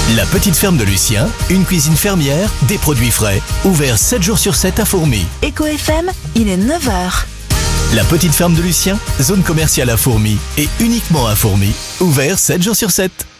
La petite ferme de Lucien, une cuisine fermière, des produits frais, ouvert 7 jours sur 7 à Fourmies. Éco FM, il est 9h. La petite ferme de Lucien, zone commerciale à Fourmies et uniquement à Fourmies, ouvert 7 jours sur 7.